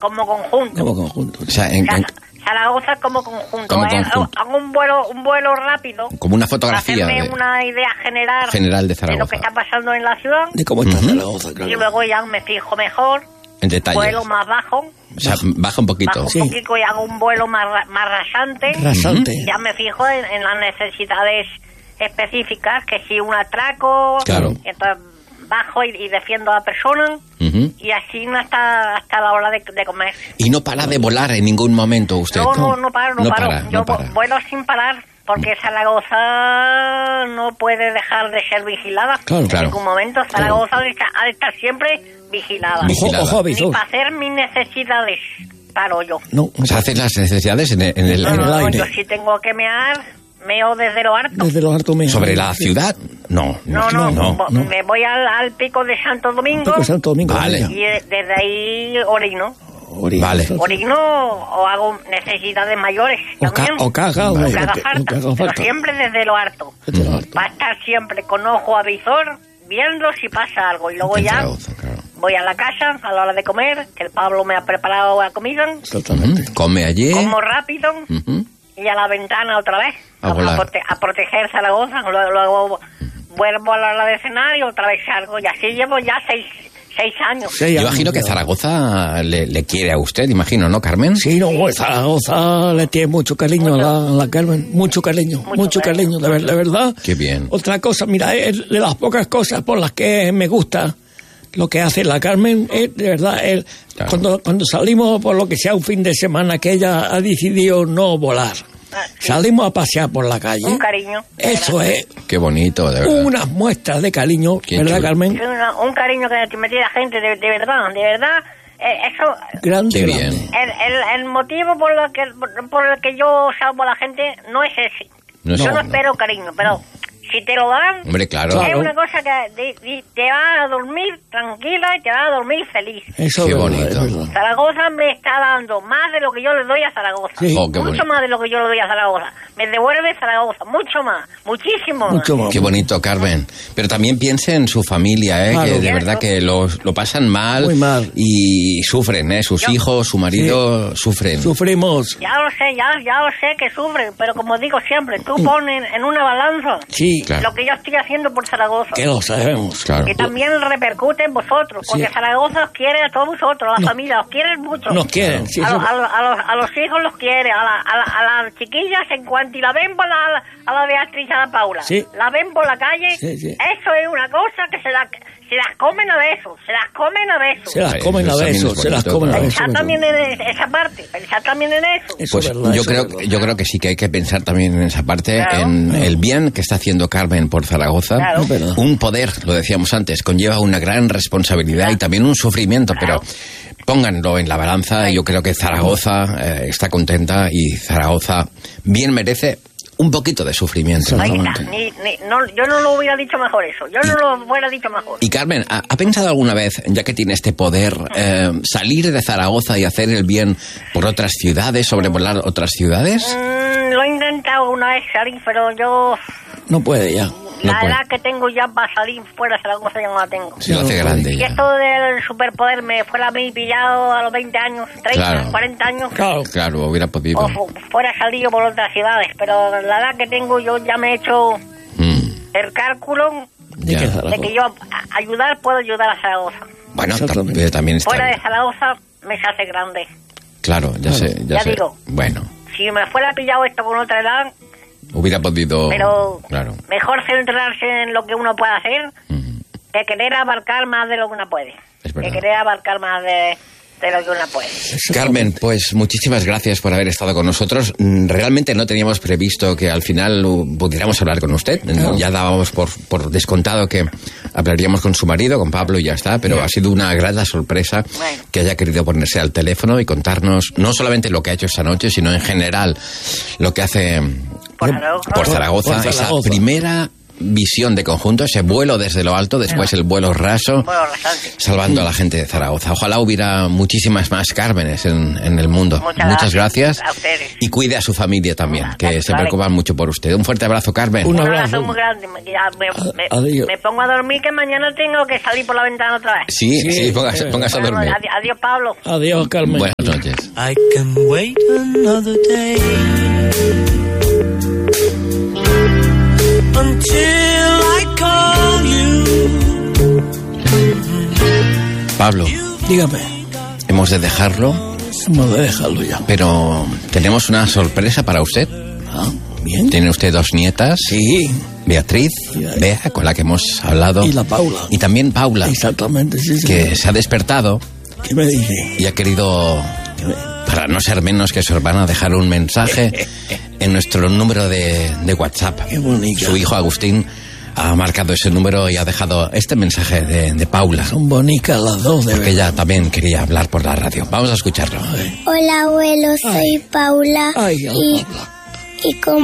como conjunto. Como conjunto. O sea, Zaragoza como conjunto. Como conjunto. Hago un vuelo rápido. como una fotografía Para hacerme una idea general de Zaragoza. lo que está pasando en la ciudad. De cómo está Zaragoza, claro. Y luego ya me fijo mejor. En detalle. Vuelo más bajo. O sea, baja un poquito. Bajo un poquito y hago un vuelo más rasante. Rasante. Ya me fijo en las necesidades específicas, que si un atraco. Claro. Y entonces bajo y defiendo a la persona. Y así hasta la hora de comer. Y no para de volar en ningún momento usted. No paro. Yo vuelo sin parar, porque Zaragoza no puede dejar de ser vigilada. Claro. En ningún momento Zaragoza ha de estar siempre vigilada. Ojo, Ni avisor. para hacer mis necesidades paro yo. No, O sea, haces las necesidades en el No, aire. yo si tengo que mear, meo desde lo harto. desde los hartos meses. ¿Sobre la ciudad? No. No. Me voy al pico de Santo Domingo. Pico de Santo Domingo. Vale. vaya. Y desde ahí orino. Vale. Orino o hago necesidades mayores también. O caga, O o caga que falta. haga Pero falta. siempre desde lo harto. Desde lo harto. Va a estar siempre con ojo avisor, viendo si pasa algo. Y luego En ya Zaragoza, claro. voy a la casa a la hora de comer, que el Pablo me ha preparado la comida. Exactamente. Come allí. Como rápido. Ujú. Y a la ventana otra vez. A volar. A proteger Zaragoza. Luego vuelvo a la hora de cenar y otra vez salgo. Y así llevo ya 6 años. Sí, Yo imagino que Zaragoza le quiere a usted, imagino, ¿no, Carmen? Sí, no, Zaragoza le tiene mucho cariño a la Carmen. Mucho cariño, de verdad. Qué bien. Otra cosa, mira, es de las pocas cosas por las que me gusta lo que hace la Carmen, de verdad, Claro. cuando salimos por lo que sea un fin de semana que ella ha decidido no volar, Sí. salimos a pasear por la calle. Un cariño. Eso es Qué bonito, de verdad. unas muestras de cariño, Qué ¿verdad, chulo. Carmen? Un cariño que me tiene la gente, de verdad. Eso, Grande, Qué grande. bien. el motivo por el que yo salvo a la gente no es ese. No es Yo no ese, no. espero cariño, pero si te lo dan, Hombre, claro. es una cosa que te va a dormir tranquila y te va a dormir feliz. Eso Qué es verdad, bonito. es verdad. Zaragoza me está dando más de lo que yo le doy a Zaragoza. Sí. Oh, qué Mucho bonito. más de lo que yo le doy a Zaragoza. Me devuelve Zaragoza, mucho más, muchísimo más. Mucho más. Qué bonito, Carmen. Pero también piense en su familia, Claro. que de verdad que lo pasan mal, Muy mal. y sufren, sus hijos, su marido sufren. Sufrimos. Ya lo sé que sufren, pero como digo siempre, tú pones en una balanza Sí, Claro. lo que yo estoy haciendo por Zaragoza. que lo sabemos. Claro. Que también repercute en vosotros, porque Sí. Zaragoza os quiere a todos vosotros, a la familia, os quieren mucho. Nos quieren. Sí, a, eso- a los hijos los quiere, a las chiquillas en cuanto y la ven por a la Beatriz y a la Paula. Sí. La ven por la calle, Sí, sí. eso es una cosa que se las comen a besos, se las comen a besos. Se las Ay, comen a eso también besos, es se las bonito, comen a claro. besos. Pensad también en esa parte, pensad también en eso. Eso Pues es verdad, yo eso creo, es verdad. yo creo que sí que hay que pensar también en esa parte, Claro. en el bien que está haciendo Carmen por Zaragoza. Claro. Es verdad. Un poder, lo decíamos antes, conlleva una gran responsabilidad y también un sufrimiento, Claro. pero pónganlo en la balanza. Yo creo que Zaragoza está contenta y Zaragoza bien merece un poquito de sufrimiento. Ahí está. Exactamente. Yo no lo hubiera dicho mejor eso. Yo no lo hubiera dicho mejor. Y Carmen, ¿ha pensado alguna vez, ya que tiene este poder, salir de Zaragoza y hacer el bien por otras ciudades, sobrevolar otras ciudades? Lo he intentado una vez salir, pero yo... No puede ya. No la puede. edad que tengo ya para salir fuera de Zaragoza ya no la tengo. Se lo hace no, grande Si ya. esto del superpoder me fuera a mí pillado a los 20 años, 30, Claro. 40 años, Claro. Claro, hubiera podido. o fuera salido por otras ciudades, pero la edad que tengo yo ya me he hecho el cálculo ¿De Ya. qué de Zaragoza? que yo puedo ayudar a Zaragoza. Bueno, Exactamente. pero también está. Fuera de Zaragoza me se hace grande. Claro, ya sé, ya Ya sé. digo. Bueno, Si me fuera pillado esto con otra edad, hubiera podido. pero Claro. mejor centrarse en lo que uno puede hacer que querer abarcar más de lo que uno puede. Es verdad. Que querer abarcar más de lo que uno puede. Carmen, pues muchísimas gracias por haber estado con nosotros. Realmente no teníamos previsto que al final pudiéramos hablar con usted. Ya dábamos por descontado que hablaríamos con su marido, con Pablo, y ya está, pero ha sido una grata sorpresa Bueno. que haya querido ponerse al teléfono y contarnos no solamente lo que ha hecho esta noche, sino en general lo que hace Por Zaragoza. por Zaragoza, Por esa Zaragoza. primera visión de conjunto, ese vuelo desde lo alto, después el vuelo raso, salvando a la gente de Zaragoza. Ojalá hubiera muchísimas más Cármenes en el mundo. Muchas gracias. A ustedes. Y cuide a su familia también, que se preocupan mucho por usted. Un fuerte abrazo, Carmen. Un abrazo muy grande. Ya me pongo a dormir, que mañana tengo que salir por la ventana otra vez. Sí, póngase a dormir. Adiós, Pablo. Adiós, Carmen. Buenas noches. I can wait another day until I call you. Pablo, Dígame, hemos de dejarlo, hemos de dejarlo ya. pero tenemos una sorpresa para usted. Ah, bien. Tiene usted 2 nietas. Sí. Beatriz, Bea, con la que hemos hablado. Y la Paula. Y también Paula, Exactamente, sí, sí. que se ha despertado ¿Qué me dice? y ha querido, para no ser menos que su hermana, dejar un mensaje en nuestro número de WhatsApp. Qué bonita. Su hijo Agustín ha marcado ese número y ha dejado este mensaje de Paula, Son bonitas las dos, de porque verdad. ella también quería hablar por la radio. Vamos a escucharlo. Hola abuelo, soy Paula Ay, y como